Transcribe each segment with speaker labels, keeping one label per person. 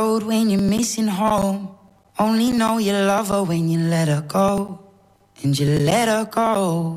Speaker 1: When you're missing home, only know you love her when you let her go, and you let her go.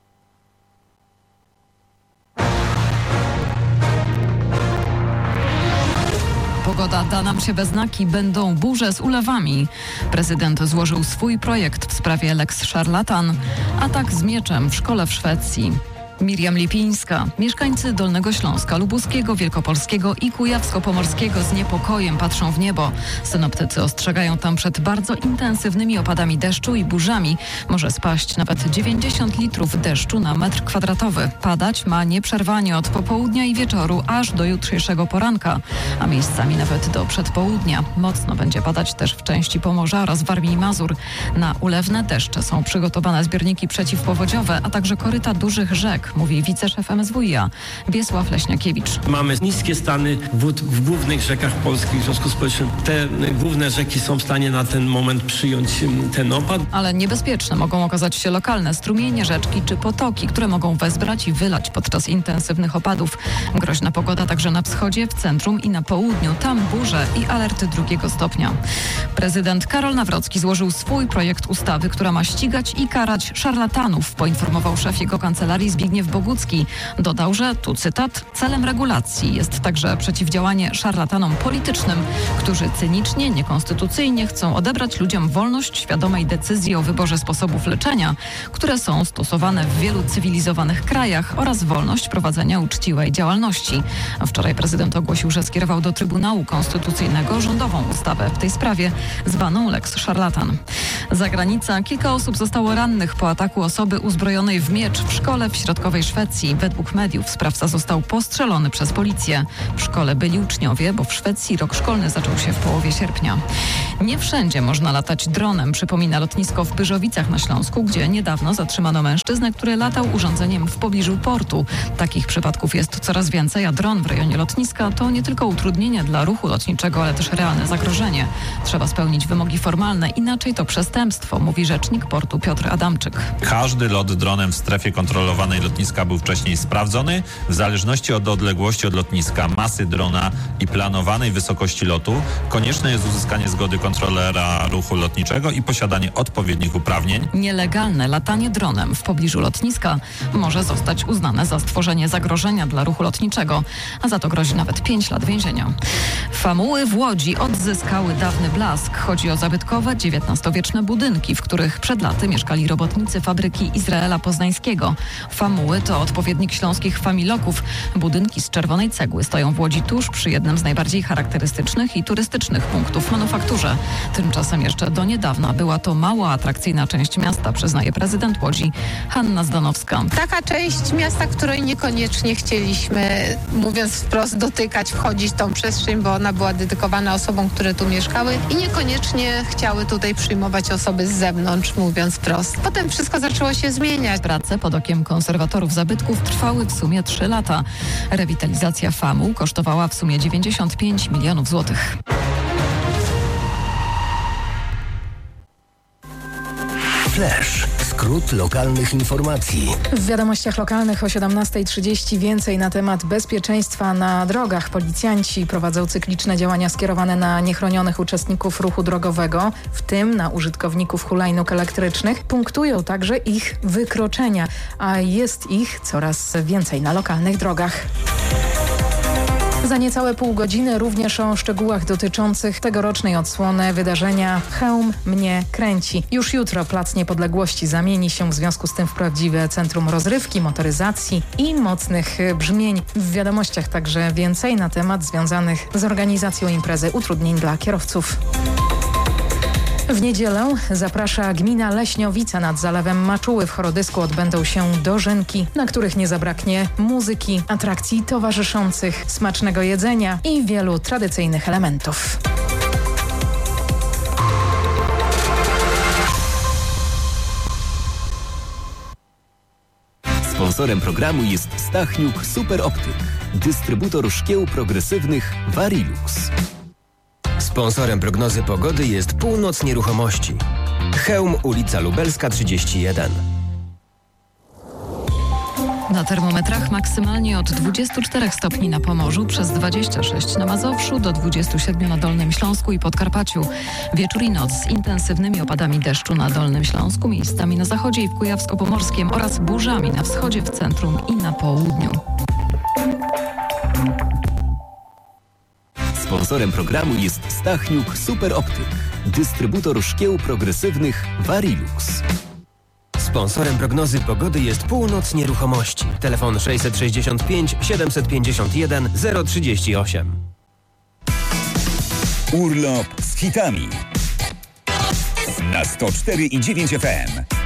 Speaker 2: Pogoda da nam się we znaki, będą burze z ulewami. Prezydent złożył swój projekt w sprawie Lex Szarlatan. Atak z mieczem w szkole w Szwecji. Miriam Lipińska. Mieszkańcy Dolnego Śląska, Lubuskiego, Wielkopolskiego i Kujawsko-Pomorskiego z niepokojem patrzą w niebo. Synoptycy ostrzegają tam przed bardzo intensywnymi opadami deszczu i burzami. Może spaść nawet 90 litrów deszczu na metr kwadratowy. Padać ma nieprzerwanie od popołudnia i wieczoru aż do jutrzejszego poranka, a miejscami nawet do przedpołudnia. Mocno będzie padać też w części Pomorza oraz Warmii i Mazur. Na ulewne deszcze są przygotowane zbiorniki przeciwpowodziowe, a także koryta dużych rzek, mówi wiceszef MSWiA Wiesław Leśniakiewicz.
Speaker 3: Mamy niskie stany wód w głównych rzekach polskich, w związku z powyższym te główne rzeki są w stanie na ten moment przyjąć ten opad.
Speaker 2: Ale niebezpieczne mogą okazać się lokalne strumienie, rzeczki czy potoki, które mogą wezbrać i wylać podczas intensywnych opadów. Groźna pogoda także na wschodzie, w centrum i na południu. Tam burze i alerty 2 stopnia. Prezydent Karol Nawrocki złożył swój projekt ustawy, która ma ścigać i karać szarlatanów, poinformował szef jego kancelarii Zbigniew Bogucki. Dodał, że, tu cytat, celem regulacji jest także przeciwdziałanie szarlatanom politycznym, którzy cynicznie, niekonstytucyjnie chcą odebrać ludziom wolność świadomej decyzji o wyborze sposobów leczenia, które są stosowane w wielu cywilizowanych krajach, oraz wolność prowadzenia uczciwej działalności. A wczoraj prezydent ogłosił, że skierował do Trybunału Konstytucyjnego rządową ustawę w tej sprawie, zwaną Lex Szarlatan. Zagranica. Kilka osób zostało rannych po ataku osoby uzbrojonej w miecz w szkole w środkowej Szwecji. Według mediów sprawca został postrzelony przez policję. W szkole byli uczniowie, bo w Szwecji rok szkolny zaczął się w połowie sierpnia. Nie wszędzie można latać dronem, przypomina lotnisko w Byżowicach na Śląsku, gdzie niedawno zatrzymano mężczyznę, który latał urządzeniem w pobliżu portu. Takich przypadków jest coraz więcej, a dron w rejonie lotniska to nie tylko utrudnienie dla ruchu lotniczego, ale też realne zagrożenie. Trzeba spełnić wymogi formalne, inaczej to przestępstwo, mówi rzecznik portu Piotr Adamczyk.
Speaker 4: Każdy lot dronem w strefie kontrolowanej lotniska był wcześniej sprawdzony. W zależności od odległości od lotniska, masy drona i planowanej wysokości lotu, konieczne jest uzyskanie zgody kontrolera ruchu lotniczego i posiadanie odpowiednich uprawnień.
Speaker 2: Nielegalne latanie dronem w pobliżu lotniska może zostać uznane za stworzenie zagrożenia dla ruchu lotniczego, a za to grozi nawet 5 lat więzienia. Famuły w Łodzi odzyskały dawny blask. Chodzi o zabytkowe, XIX-wieczne budynki, w których przed laty mieszkali robotnicy fabryki Izraela Poznańskiego. Famuły to odpowiednik śląskich familoków. Budynki z czerwonej cegły stoją w Łodzi tuż przy jednym z najbardziej charakterystycznych i turystycznych punktów w manufakturze. Tymczasem jeszcze do niedawna była to mało atrakcyjna część miasta, przyznaje prezydent Łodzi Hanna Zdanowska.
Speaker 5: Taka część miasta, której niekoniecznie chcieliśmy, mówiąc wprost, dotykać, wchodzić w tą przestrzeń, bo ona była dedykowana osobom, które tu mieszkały i niekoniecznie chciały tutaj przyjmować osoby z zewnątrz, mówiąc wprost. Potem wszystko zaczęło się zmieniać.
Speaker 2: Prace pod okiem konserwatorów zabytków trwały w sumie 3 lata. Rewitalizacja famuł kosztowała w sumie 95 milionów złotych.
Speaker 6: Flash. Skrót lokalnych informacji.
Speaker 7: W wiadomościach lokalnych o 17:30 więcej na temat bezpieczeństwa na drogach. Policjanci prowadzą cykliczne działania skierowane na niechronionych uczestników ruchu drogowego, w tym na użytkowników hulajnóg elektrycznych. Punktują także ich wykroczenia, a jest ich coraz więcej na lokalnych drogach. Za niecałe pół godziny również o szczegółach dotyczących tegorocznej odsłony wydarzenia Chełm mnie kręci. Już jutro Plac Niepodległości zamieni się w związku z tym w prawdziwe centrum rozrywki, motoryzacji i mocnych brzmień. W wiadomościach także więcej na temat związanych z organizacją imprezy utrudnień dla kierowców. W niedzielę zaprasza gmina Leśniowice nad Zalewem Maczuły. W Chorodysku odbędą się dożynki, na których nie zabraknie muzyki, atrakcji towarzyszących, smacznego jedzenia i wielu tradycyjnych elementów.
Speaker 6: Sponsorem programu jest Stachniuk Super Optyk, dystrybutor szkieł progresywnych Varilux.
Speaker 8: Sponsorem prognozy pogody jest Północ Nieruchomości. Chełm, ulica Lubelska 31.
Speaker 2: Na termometrach maksymalnie od 24 stopni na Pomorzu, przez 26 na Mazowszu, do 27 na Dolnym Śląsku i Podkarpaciu. Wieczór i noc z intensywnymi opadami deszczu na Dolnym Śląsku, miejscami na zachodzie i w Kujawsko-Pomorskiem oraz burzami na wschodzie, w centrum i na południu.
Speaker 6: Sponsorem programu jest Stachniuk Super Optyk, dystrybutor szkieł progresywnych Varilux.
Speaker 8: Sponsorem prognozy pogody jest Północ Nieruchomości. Telefon 665 751 038.
Speaker 9: Urlop z hitami na 104,9 FM.